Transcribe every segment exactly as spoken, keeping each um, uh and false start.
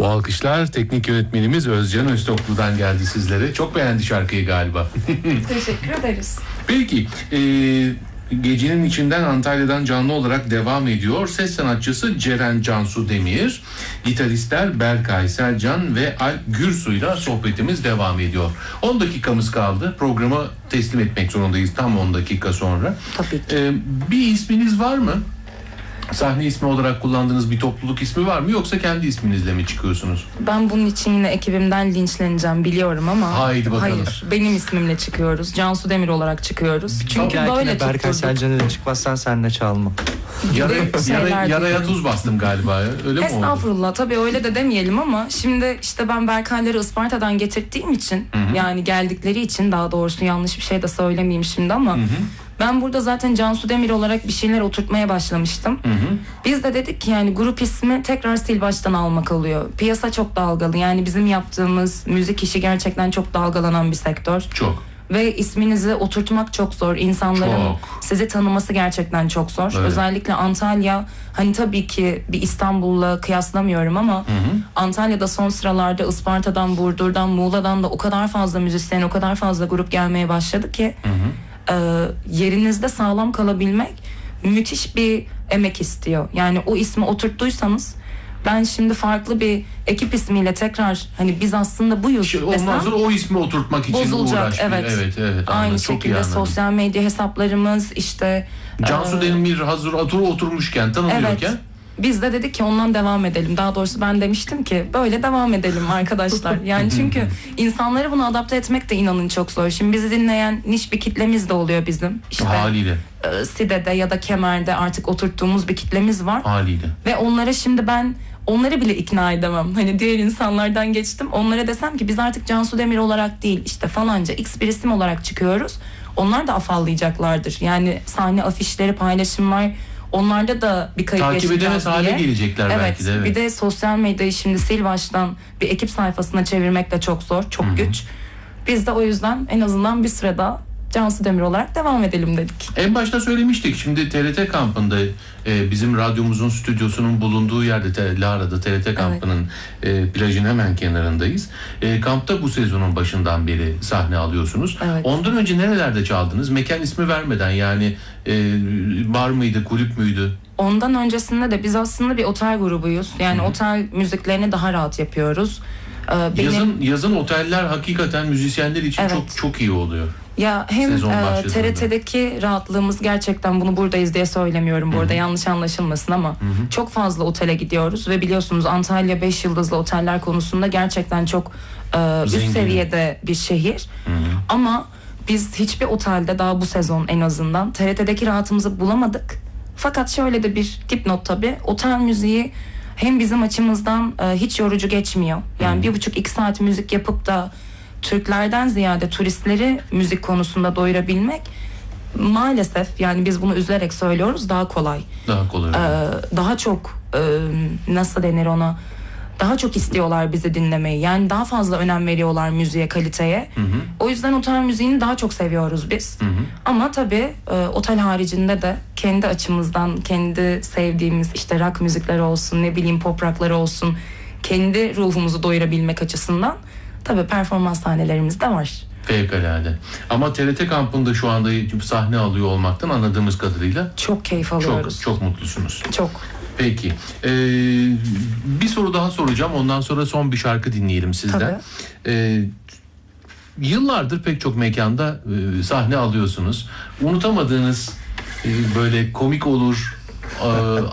Bu alkışlar teknik yönetmenimiz Özcan Öztoklu'dan geldi sizlere. Çok beğendi şarkıyı galiba. Teşekkür ederiz. Peki, e, gecenin içinden Antalya'dan canlı olarak devam ediyor. Ses sanatçısı Ceren Cansu Demir, gitaristler Berkay Selcan ve Alp Gürsu'yla sohbetimiz devam ediyor. on dakikamız kaldı. Programı teslim etmek zorundayız tam on dakika sonra. Tabii ki. E, bir isminiz var mı? Sahne ismi olarak kullandığınız bir topluluk ismi var mı, yoksa kendi isminizle mi çıkıyorsunuz? Ben bunun için yine ekibimden linçleneceğim biliyorum ama Haydi bakalım. hayır, benim ismimle çıkıyoruz. Cansu Demir olarak çıkıyoruz. Çünkü Belki böyle de Berkay tutturduk. Selcan'la çıkmazsan senle çalma. Yara, şeyler yara, yaraya diyorum. tuz bastım galiba. Öyle mi oldu? Estağfurullah, tabii öyle de demeyelim ama şimdi işte ben Berkayları Isparta'dan getirdiğim için, Hı-hı. yani geldikleri için, daha doğrusu yanlış bir şey de söylemeyeyim şimdi ama Hı-hı. ben burada zaten Cansu Demir olarak bir şeyler oturtmaya başlamıştım. Hı hı. Biz de dedik ki yani grup ismi tekrar sil baştan almak oluyor. Piyasa çok dalgalı, yani bizim yaptığımız müzik işi gerçekten çok dalgalanan bir sektör. Çok. Ve isminizi oturtmak çok zor. İnsanların Çok. sizi tanıması gerçekten çok zor. Evet. Özellikle Antalya, hani tabii ki bir İstanbul'la kıyaslamıyorum ama Hı hı. Antalya'da son sıralarda Isparta'dan, Burdur'dan, Muğla'dan da o kadar fazla müzisyen, o kadar fazla grup gelmeye başladı ki Hı hı. e, yerinizde sağlam kalabilmek müthiş bir emek istiyor. Yani o ismi oturttuysanız, ben şimdi farklı bir ekip ismiyle tekrar hani biz aslında buyuz Şey, desem ondan sonra o ismi oturtmak için bozulacak. uğraş. Evet. Evet, evet. Aynı Anladım. Çok iyi şekilde anladım. sosyal medya hesaplarımız işte Cansu e, Demir hazır otur oturmuşken, tanınıyorken. evet. Biz de dedik ki ondan devam edelim. Daha doğrusu ben demiştim ki böyle devam edelim arkadaşlar. Yani çünkü insanları buna adapte etmek de inanın çok zor. Şimdi bizi dinleyen niş bir kitlemiz de oluyor bizim. İşte Haliyle. e, Side'de ya da Kemer'de artık oturttuğumuz bir kitlemiz var. Haliyle. Ve onlara şimdi ben onları bile ikna edemem. Hani diğer insanlardan geçtim. Onlara desem ki biz artık Cansu Demir olarak değil, işte falanca X bir isim olarak çıkıyoruz. Onlar da afallayacaklardır. Yani sahne afişleri, paylaşımlar, onlarda da bir kayıp Takip yaşayacağız edemez hale diye. gelecekler Evet, belki de. Evet. bir de sosyal medyayı şimdi sil baştan bir ekip sayfasına çevirmek de çok zor, çok Hı-hı. güç. Biz de o yüzden en azından bir süre daha Cansu Demir olarak devam edelim dedik. En başta söylemiştik. Şimdi T R T kampında e, bizim radyomuzun stüdyosunun bulunduğu yerde, te, Lara'da T R T kampının e, plajın hemen kenarındayız. E, kampta bu sezonun başından beri sahne alıyorsunuz. Evet. Ondan önce nerelerde çaldınız? Mekan ismi vermeden, yani e, bar mıydı, kulüp müydü? Ondan öncesinde de biz aslında bir otel grubuyuz. Yani Hı-hı. otel müziklerini daha rahat yapıyoruz. Ee, benim, Yazın yazın oteller hakikaten müzisyenler için Evet. çok çok iyi oluyor. ya hem sezon e, başladığında. T R T'deki rahatlığımız, gerçekten bunu buradayız diye söylemiyorum bu arada, Hı-hı. yanlış anlaşılmasın ama Hı-hı. çok fazla otele gidiyoruz ve biliyorsunuz Antalya beş yıldızlı oteller konusunda gerçekten çok e, üst Zengin. seviyede bir şehir. Hı-hı. Ama biz hiçbir otelde daha bu sezon en azından T R T'deki rahatımızı bulamadık. Fakat şöyle de bir dipnot tabii, otel müziği hem bizim açımızdan e, hiç yorucu geçmiyor. Yani Hı. bir buçuk iki saat müzik yapıp da Türklerden ziyade turistleri müzik konusunda doyurabilmek maalesef, yani biz bunu üzülerek söylüyoruz, daha kolay. Daha kolay. Ee, daha çok e, nasıl denir ona, daha çok istiyorlar bizi dinlemeyi. Yani daha fazla önem veriyorlar müziğe, kaliteye. Hı hı. O yüzden otel müziğini daha çok seviyoruz biz. Hı hı. Ama tabii e, otel haricinde de kendi açımızdan kendi sevdiğimiz işte rock müzikleri olsun, ne bileyim pop rockları olsun, kendi ruhumuzu doyurabilmek açısından tabii performans sahnelerimiz de var. Fevkalade. Ama T R T kampında şu anda sahne alıyor olmaktan anladığımız kadarıyla Çok keyif çok alıyoruz. çok mutlusunuz. Çok. Peki. Ee, bir soru daha soracağım. Ondan sonra son bir şarkı dinleyelim sizden. Tabii. Ee, yıllardır pek çok mekanda e, sahne alıyorsunuz. Unutamadığınız e, böyle komik olur, e,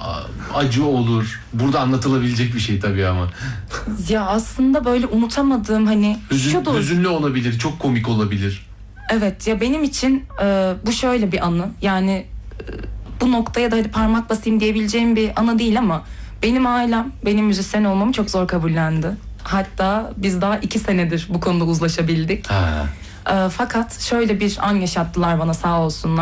acı olur. Burada anlatılabilecek bir şey tabii ama. Ya aslında böyle unutamadığım hani Hüzün, şudur. hüzünlü olabilir, çok komik olabilir. Evet, ya benim için e, bu şöyle bir anı. Yani e, bu noktaya da hadi parmak basayım diyebileceğim bir anı değil ama benim ailem benim müzisyen olmamı çok zor kabullendi. Hatta biz daha iki senedir bu konuda uzlaşabildik. Ha. E, fakat şöyle bir an yaşattılar bana, sağ olsunlar.